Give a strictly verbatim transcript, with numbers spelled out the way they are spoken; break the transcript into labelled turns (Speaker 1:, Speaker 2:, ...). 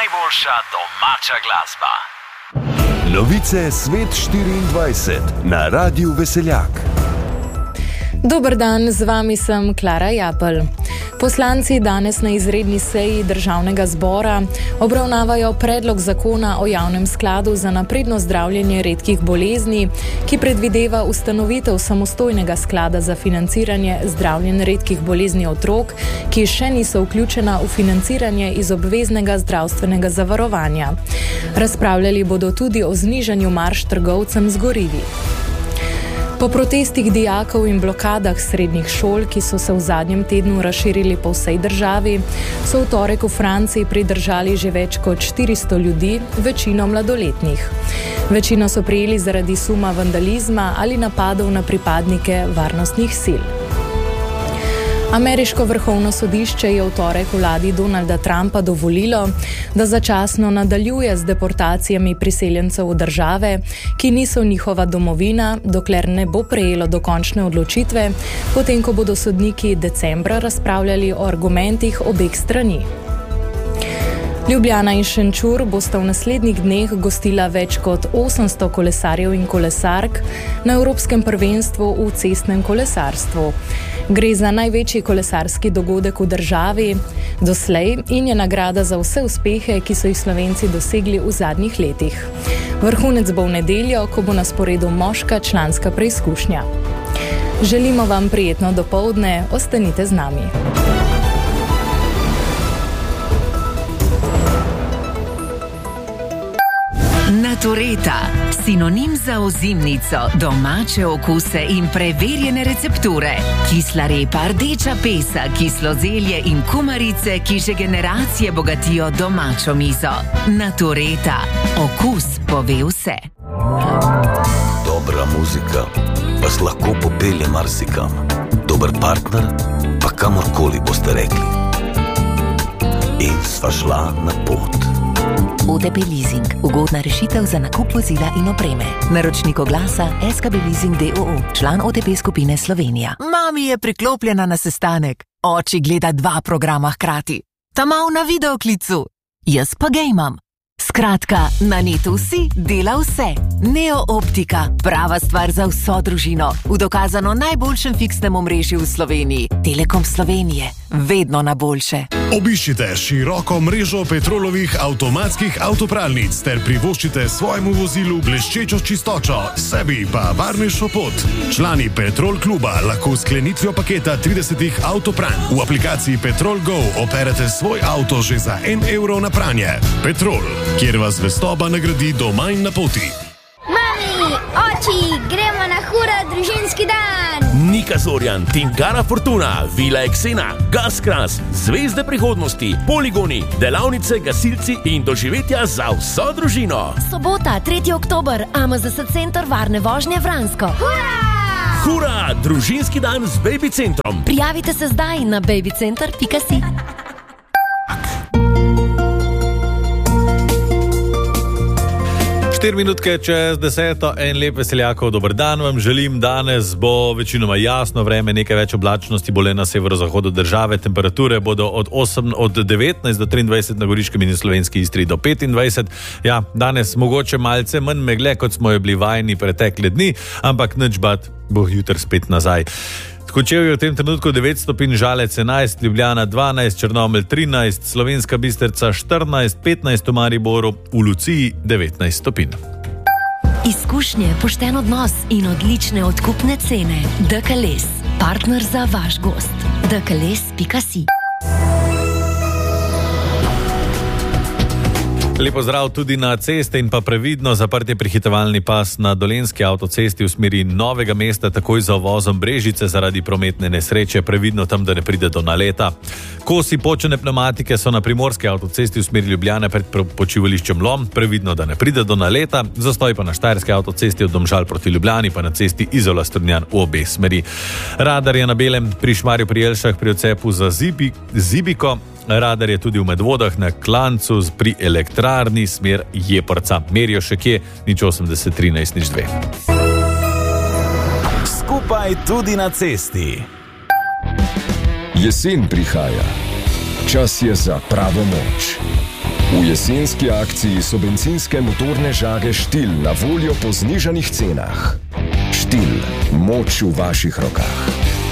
Speaker 1: najboljša domača glasba.
Speaker 2: Novice Svet štiriindvajset na Radiu Veseljak.
Speaker 3: Dober dan, z vami sem Klara Japelj. Poslanci danes na izredni seji Državnega zbora obravnavajo predlog zakona o javnem skladu za napredno zdravljenje redkih bolezni, ki predvideva ustanovitev samostojnega sklada za financiranje zdravljenja redkih bolezni otrok, ki še niso vključena v financiranje iz obveznega zdravstvenega zavarovanja. Razpravljali bodo tudi o znižanju marž trgovcem z gorivi. Po protestih dijakov in blokadah srednjih šol, ki so se v zadnjem tednu razširili po vsej državi, so v torek v Franciji pridržali že več kot štiristo ljudi, večino mladoletnih. Večino so prijeli zaradi suma vandalizma ali napadov na pripadnike varnostnih sil. Ameriško vrhovno sodišče je v torek vladi Donalda Trumpa dovolilo, da začasno nadaljuje z deportacijami priseljencev v države, ki niso njihova domovina, dokler ne bo prejelo dokončne odločitve, potem ko bodo sodniki decembra razpravljali o argumentih obeh strani. Ljubljana in Šenčur bosta v naslednjih dneh gostila več kot osemsto kolesarjev in kolesark na Evropskem prvenstvu v cestnem kolesarstvu. Gre za največji kolesarski dogodek v državi doslej in je nagrada za vse uspehe, ki so jih Slovenci dosegli v zadnjih letih. Vrhunec bo v nedeljo, ko bo na sporedu moška članska preizkušnja. Želimo vam prijetno dopoldne, ostanite z nami.
Speaker 4: Natureta, sinonim za ozimnico, domače okuse in preverjene recepture. Kisla repa, rdeča pesa, kislo zelje in kumarice, ki že generacije bogatijo domačo mizo. Natureta, okus pove vse.
Speaker 5: Dobra muzika vas lahko popelje marsikam. Dober partner pa kamorkoli boste rekli. In sva šla na pot.
Speaker 6: O T P Leasing. Ugodna rešitev za nakup vozila in opreme. Naročnik oglasa S K B Leasing D O O. Član O T P skupine Slovenija.
Speaker 7: Mami je priklopljena na sestanek. Oči gleda dva programa hkrati. Ta mal na videoklicu. Jaz pa gejmam. Skratka, na netu vsi dela vse. Neo Optika. Prava stvar za vso družino. V dokazano najboljšem fiksnem omrežju v Sloveniji. Telekom Slovenije. Vedno na boljše.
Speaker 8: Obiščite široko mrežo Petrolovih avtomatskih avtopralnic ter privoščite svojemu vozilu bleščečo čistočo, sebi pa varnejšo pot. Člani Petrol kluba lahko sklenitvijo paketa tridesetih avtopranj. V aplikaciji Petrol Go operete svoj avto že za en evro na pranje. Petrol, kjer vas zvestoba nagradi doma in na poti.
Speaker 9: Mami, oči, gremo na hura družinski dan!
Speaker 10: Nika Zorjan, Tinkara Fortuna, Vila Eksena, Gaskras, Zvezde prihodnosti, poligoni, delavnice, gasilci in doživetja za vso družino.
Speaker 11: Sobota, tretji oktober, A M Z S center varne vožnje Vransko.
Speaker 9: Hura!
Speaker 10: Hura, družinski dan z Baby centrom.
Speaker 11: Prijavite se zdaj na babycenter pika si.
Speaker 12: štiri minutke čez deseto, en lep Veseljakov dober dan vam želim. Danes bo večinoma jasno vreme, nekaj več oblačnosti bo le na severozahodu države. Temperature bodo od, osem, od devetnajst do triindvajset na Goriškem in Slovenski Istri do petindvajset. Ja, danes mogoče malce manj megle, kot smo jo bili vajeni pretekle dni, ampak nič bat, bo jutri spet nazaj. Kočevje je v tem trenutku devet stopinj, Žalec enajst, Ljubljana dvanajst, Črnomelj trinajst, Slovenska Bistrica štirinajst, petnajst v Mariboru, v Luciji devetnajst stopinj.
Speaker 11: Izkušnje, pošten odnos in odlične odkupne cene. D K Les, partner za vaš gost. D K les pika si.
Speaker 12: Lepo zdrav tudi na ceste in pa previdno zaprti prehitevalni pas na Dolenjski avtocesti v smeri Novega mesta, takoj za uvozom Brežice zaradi prometne nesreče. Previdno tam, da ne pride do naleta. Kosi počene pneumatike so na Primorski avtocesti v smeri Ljubljane pred počivališčem Lom. Previdno, da ne pride do naleta. Zastoj pa na Štajerski avtocesti od Domžal proti Ljubljani, pa na cesti Izola Strunjan v obe smeri. Radar je na belem pri Šmarju pri Jelšah pri odcepu za Zibi, Zibiko. Radar je tudi v Medvodah na Klancu pri elektrarni smer Jeporca. Merijo še kje, nič osemdeset trinajst nič dve.
Speaker 1: Skupaj tudi na cesti.
Speaker 13: Jesen prihaja. Čas je za pravo moč. V jesenski akciji so bencinske motorne žage Štil na voljo po znižanih cenah. Štil, moč v vaših rokah.